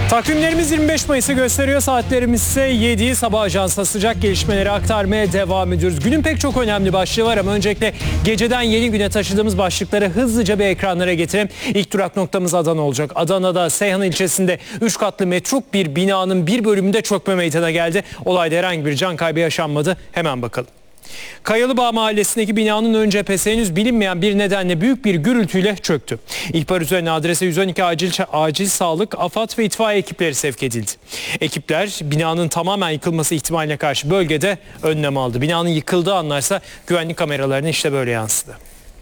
Takvimlerimiz 25 Mayıs'ı gösteriyor. Saatlerimiz ise 7'yi. Sabah ajansına sıcak gelişmeleri aktarmaya devam ediyoruz. Günün pek çok önemli başlığı var ama öncelikle geceden yeni güne taşıdığımız başlıkları hızlıca bir ekranlara getirelim. İlk durak noktamız Adana olacak. Adana'da Seyhan ilçesinde 3 katlı metruk bir binanın bir bölümünde çökme meydana geldi. Olayda herhangi bir can kaybı yaşanmadı. Hemen bakalım. Kayalıbağ mahallesindeki binanın ön cephesi henüz bilinmeyen bir nedenle büyük bir gürültüyle çöktü. İhbar üzerine adrese 112 acil sağlık, AFAD ve itfaiye ekipleri sevk edildi. Ekipler binanın tamamen yıkılması ihtimaline karşı bölgede önlem aldı. Binanın yıkıldığı anlarsa güvenlik kameralarına işte böyle yansıdı.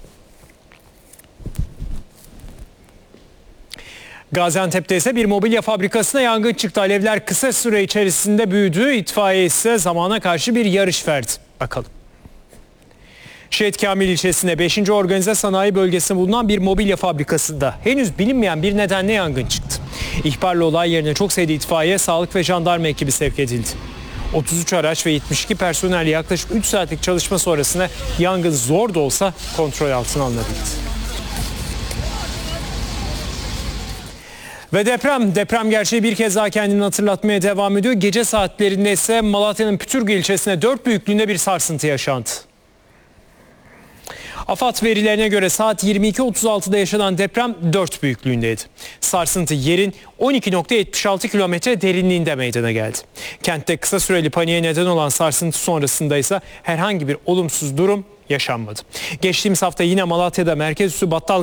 Gaziantep'te ise bir mobilya fabrikasına yangın çıktı. Alevler kısa süre içerisinde büyüdü. İtfaiye ise zamana karşı bir yarış verdi. Bakalım. Şehit Kamil ilçesinde 5. Organize Sanayi Bölgesi'nde bulunan bir mobilya fabrikasında henüz bilinmeyen bir nedenle yangın çıktı. İhbarla olay yerine çok sayıda itfaiye, sağlık ve jandarma ekibi sevk edildi. 33 araç ve 72 personelle yaklaşık 3 saatlik çalışma sonrasında yangın zor da olsa kontrol altına alınabildi. Ve deprem gerçeği bir kez daha kendini hatırlatmaya devam ediyor. Gece saatlerinde ise Malatya'nın Pütürgü ilçesinde 4 büyüklüğünde bir sarsıntı yaşandı. AFAD verilerine göre saat 22.36'da yaşanan deprem 4 büyüklüğündeydi. Sarsıntı yerin 12.76 kilometre derinliğinde meydana geldi. Kentte kısa süreli paniğe neden olan sarsıntı sonrasında ise herhangi bir olumsuz durum yaşanmadı. Geçtiğimiz hafta yine Malatya'da merkez üssü Battal